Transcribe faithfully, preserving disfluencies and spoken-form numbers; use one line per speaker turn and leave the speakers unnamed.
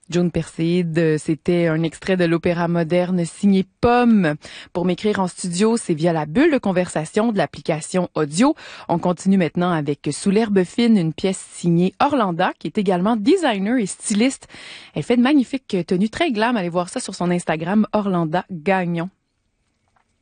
June Perséide, c'était un extrait de l'opéra moderne signé Pomme. Pour m'écrire en studio, c'est via la bulle de conversation de l'application audio. On continue maintenant avec Sous l'herbe fine, une pièce signée Orlanda, qui est également designer et styliste. Elle fait de magnifiques tenues très glam. Allez voir ça sur son Instagram, Orlanda Gagnon.